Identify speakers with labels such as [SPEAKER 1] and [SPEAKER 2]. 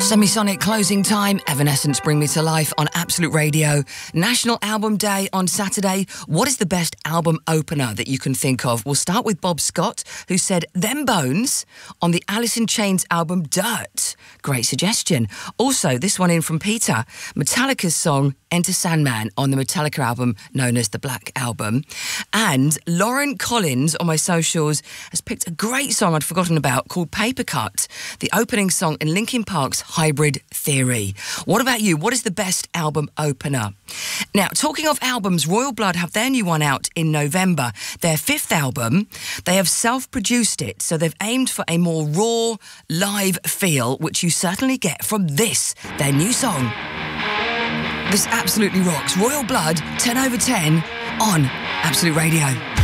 [SPEAKER 1] Semisonic closing time, Evanescence Bring Me to Life on Absolute Radio. National Album Day on Saturday. What is the best album opener that you can think of? We'll start with Bob Scott, who said Them Bones on the Alice in Chains album Dirt. Great suggestion. Also, this one in from Peter, Metallica's song Enter Sandman on the Metallica album known as the Black Album. And Lauren Collins on my socials has picked a great song I'd forgotten about called Paper Cut, the opening song in Linkin Park's Hybrid Theory. What about you? What is the best album opener? Now, talking of albums, Royal Blood have their new one out in November. Their 5th album, they have self-produced it, so they've aimed for a more raw, live feel, which you certainly get from this, their new song. This absolutely rocks. Royal Blood, 10 over 10 on Absolute Radio.